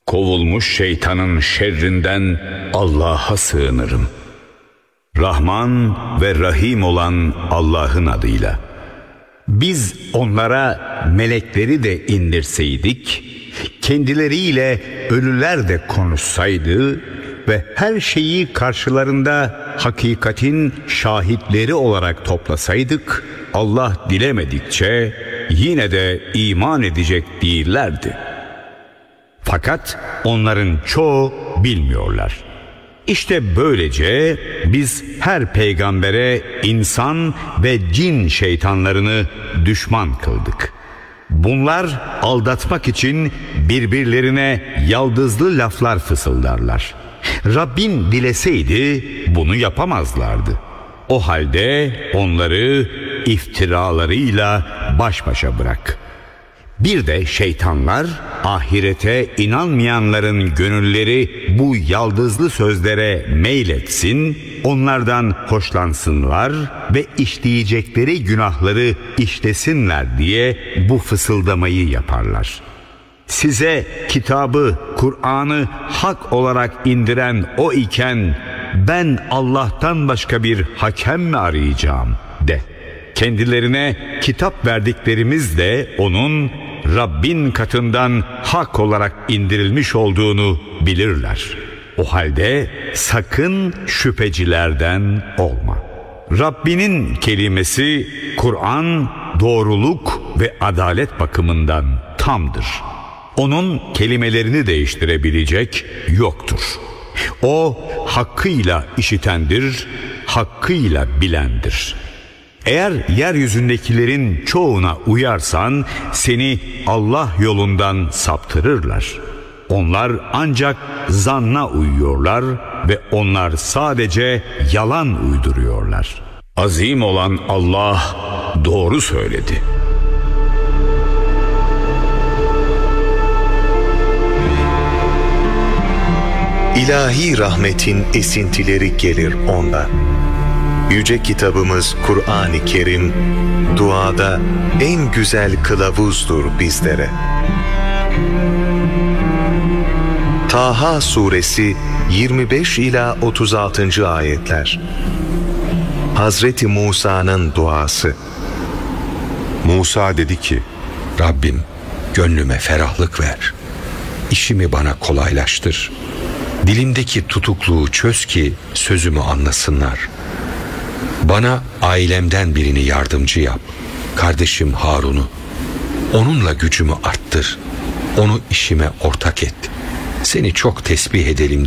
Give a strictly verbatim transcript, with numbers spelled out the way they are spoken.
Kovulmuş şeytanın şerrinden Allah'a sığınırım. Rahman ve Rahim olan Allah'ın adıyla. Biz onlara melekleri de indirseydik, kendileriyle ölüler de konuşsaydı ve her şeyi karşılarında hakikatin şahitleri olarak toplasaydık, Allah dilemedikçe yine de iman edecek değillerdi. Fakat onların çoğu bilmiyorlar. İşte böylece biz her peygambere insan ve cin şeytanlarını düşman kıldık. Bunlar aldatmak için birbirlerine yaldızlı laflar fısıldarlar. Rabbin dileseydi bunu yapamazlardı. O halde onları iftiralarıyla baş başa bırak. Bir de şeytanlar ahirete inanmayanların gönülleri bu yaldızlı sözlere meyletsin, onlardan hoşlansınlar ve işleyecekleri günahları işlesinler diye bu fısıldamayı yaparlar. Size kitabı, Kur'an'ı hak olarak indiren o iken ben Allah'tan başka bir hakem mi arayacağım de. Kendilerine kitap verdiklerimiz de onun Rabbin katından hak olarak indirilmiş olduğunu bilirler. O halde sakın şüphecilerden olma. Rabbinin kelimesi Kur'an doğruluk ve adalet bakımından tamdır. Onun kelimelerini değiştirebilecek yoktur. O hakkıyla işitendir, hakkıyla bilendir. Eğer yeryüzündekilerin çoğuna uyarsan seni Allah yolundan saptırırlar. Onlar ancak zanna uyuyorlar ve onlar sadece yalan uyduruyorlar. Azim olan Allah doğru söyledi. İlahi rahmetin esintileri gelir ondan. Yüce kitabımız Kur'an-ı Kerim, duada en güzel kılavuzdur bizlere. Taha suresi yirmi beş ila otuz altıncı ayetler. Hazreti Musa'nın duası. Musa dedi ki, Rabbim gönlüme ferahlık ver. İşimi bana kolaylaştır. Dilimdeki tutukluğu çöz ki sözümü anlasınlar. Bana ailemden birini yardımcı yap. Kardeşim Harun'u. Onunla gücümü arttır. Onu işime ortak et. Seni çok tesbih edelim